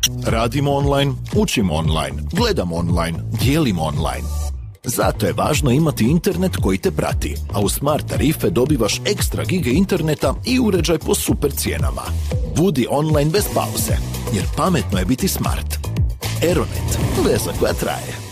Radimo online, učimo online, gledamo online, dijelimo online. Zato je važno imati internet koji te prati, a u Smart tarife dobivaš ekstra gige interneta i uređaj po super cijenama. Budi online bez pauze, jer pametno je biti smart. Aeronet, veza koja traje.